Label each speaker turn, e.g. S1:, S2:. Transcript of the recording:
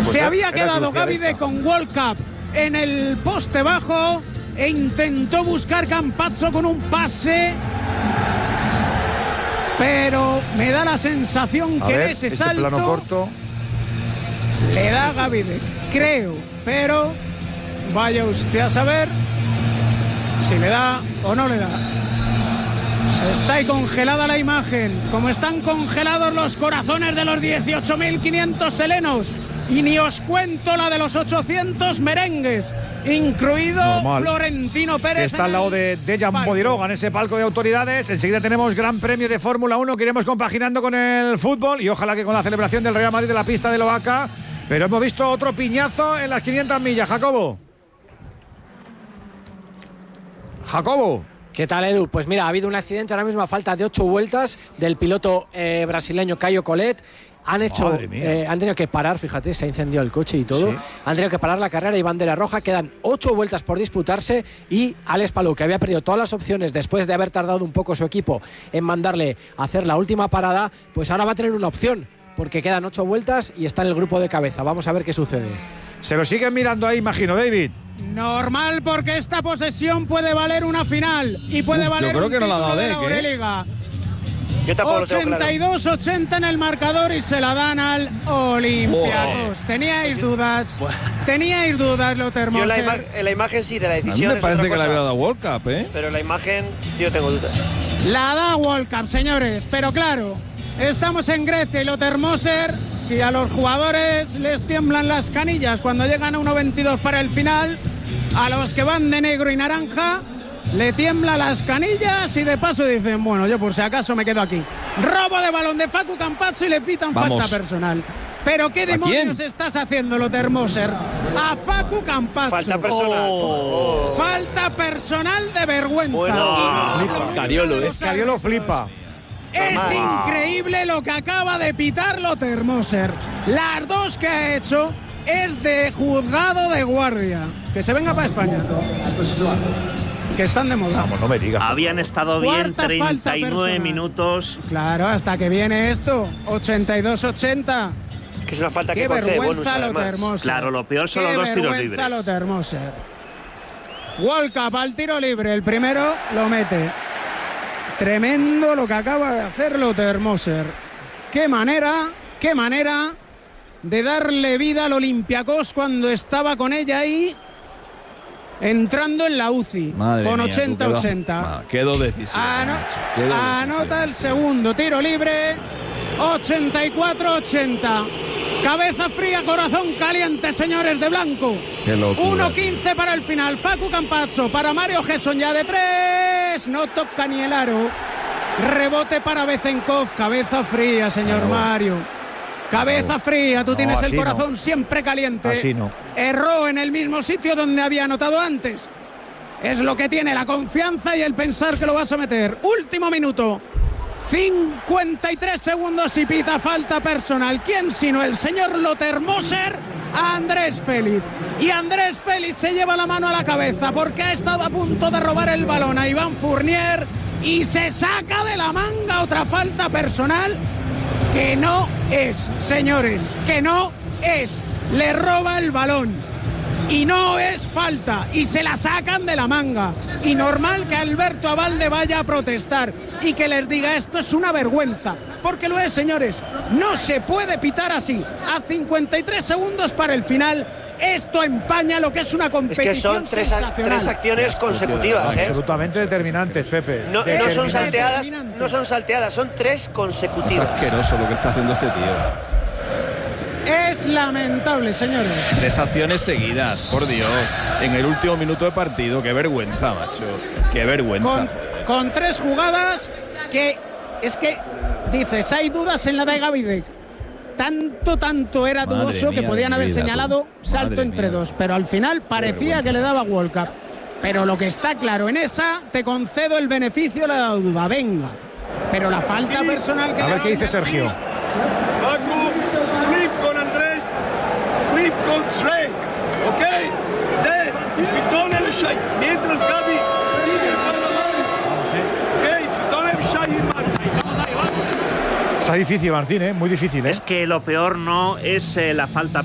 S1: Se había quedado Gavide con World Cup en el poste bajo e intentó buscar Campazzo con un pase, pero me da la sensación que en ese salto
S2: plano corto
S1: le da Gavide, creo, pero vaya usted a saber si le da o no le da. Está ahí congelada la imagen, como están congelados los corazones de los 18.500 helenos. Y ni os cuento la de los 800 merengues, incluido Florentino Pérez.
S2: Está al lado de Dejan Bodiroga en ese palco de autoridades. Enseguida tenemos Gran Premio de Fórmula 1 que iremos compaginando con el fútbol y ojalá que con la celebración del Real Madrid de la pista de Loaca. Pero hemos visto otro piñazo en las 500 millas, Jacobo.
S3: ¿Qué tal, Edu? Pues mira, ha habido un accidente ahora mismo a falta de 8 vueltas del piloto brasileño Caio Collet. Han tenido que parar, fíjate, se ha incendiado el coche y todo. Sí. Han tenido que parar la carrera y bandera roja. Quedan 8 vueltas por disputarse y Alex Palou, que había perdido todas las opciones después de haber tardado un poco su equipo en mandarle a hacer la última parada, pues ahora va a tener una opción, porque quedan 8 vueltas y está en el grupo de cabeza. Vamos a ver qué sucede.
S2: Se lo siguen mirando ahí, imagino, David.
S1: Normal, porque esta posesión puede valer una final y puede valer un título de la Euroliga. 82-80 en el marcador y se la dan al Olympiacos. Teníais dudas, lo Termoser.
S4: Yo en la imagen sí, de la decisión.
S5: A mí me parece que le había dado World Cup, ¿eh?
S4: Pero en la imagen yo tengo dudas.
S1: La da World Cup, señores, pero claro, estamos en Grecia y lo Termoser, si a los jugadores les tiemblan las canillas cuando llegan a 1.22 para el final, a los que van de negro y naranja le tiembla las canillas y de paso dicen, bueno, yo por si acaso me quedo aquí. Robo de balón de Facu Campazzo y le pitan falta personal. Pero ¿qué demonios estás haciendo, lo Termoser? A Facu Campazzo.
S4: Falta personal.
S1: Falta personal de vergüenza.
S2: Bueno, Cariolo flipa.
S1: Es increíble lo que acaba de pitar lo Termoser. Las dos que ha hecho es de juzgado de guardia. Que se venga para España. Que están de moda.
S2: Vamos, no me digas.
S6: Habían estado bien 39 minutos.
S1: Claro, hasta que viene esto. 82-80.
S4: Que es una falta
S1: que
S4: concede bonus,
S1: vergüenza lo Termoser.
S6: Claro, lo peor son los dos tiros libres.
S1: Qué vergüenza lo Termoser. World Cup al tiro libre. El primero lo mete. Tremendo lo que acaba de hacer lo Termoser. Qué manera de darle vida al Olympiacos cuando estaba con ella ahí. Entrando en la UCI.
S5: Madre
S1: con
S5: mía,
S1: 80-80.
S5: Quedó decisivo.
S1: Anota el segundo tiro libre. 84-80. Cabeza fría, corazón caliente, señores de blanco. 1-15 para el final. Facu Campazzo para Mario Gesson ya de 3. No toca ni el aro. Rebote para Bezenkov. Cabeza fría, señor Mario. Cabeza fría, tú tienes el corazón siempre caliente.
S2: Así no.
S1: Erró en el mismo sitio donde había anotado antes. Es lo que tiene la confianza y el pensar que lo vas a meter. Último minuto. 53 segundos y pita falta personal. ¿Quién sino el señor lo Termoser? A Andrés Félix. Y Andrés Félix se lleva la mano a la cabeza porque ha estado a punto de robar el balón a Iván Fournier y se saca de la manga otra falta personal. Que no es, señores, que no es. Le roba el balón y no es falta y se la sacan de la manga. Y normal que Alberto Abalde vaya a protestar y que les diga esto es una vergüenza, porque lo es, señores. No se puede pitar así. A 53 segundos para el final. Esto empaña lo que es una competición.
S4: Es que son tres acciones consecutivas,
S2: absolutamente determinantes, Pepe.
S4: No son salteadas, son 3 consecutivas.
S5: Es asqueroso lo que está haciendo este tío.
S1: Es lamentable, señores.
S5: 3 acciones seguidas, por Dios. En el último minuto de partido, qué vergüenza, macho. Qué vergüenza.
S1: Con 3 jugadas que es que dices, hay dudas en la de Gavide. Tanto era dudoso que podían haber señalado salto entre dos, pero al final parecía que le daba World Cup. Pero lo que está claro, en esa te concedo el beneficio de la duda, venga. Pero la falta personal que...
S2: A ver qué dice Sergio.
S7: Facu, flip con Andrés, flip con Trey, ¿ok? Then, if you don't have a shot, mientras Gaby sigue para ¿ok? If you don't have a shot, he marcha.
S2: Está difícil, Martín, muy difícil.
S6: Es que lo peor no es la falta